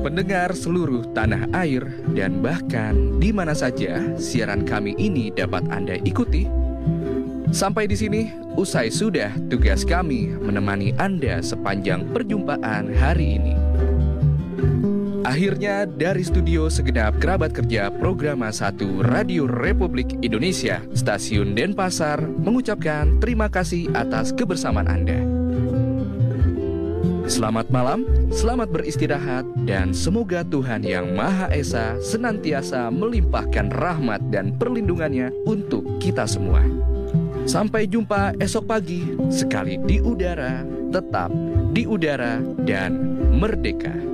Pendengar seluruh tanah air dan bahkan di mana saja siaran kami ini dapat Anda ikuti. Sampai di sini, usai sudah tugas kami menemani Anda sepanjang perjumpaan hari ini. Akhirnya dari studio segenap kerabat kerja Programa 1 Radio Republik Indonesia, Stasiun Denpasar, mengucapkan terima kasih atas kebersamaan Anda. Selamat malam, selamat beristirahat, dan semoga Tuhan Yang Maha Esa senantiasa melimpahkan rahmat dan perlindungannya untuk kita semua. Sampai jumpa esok pagi, sekali di udara, tetap di udara, dan merdeka.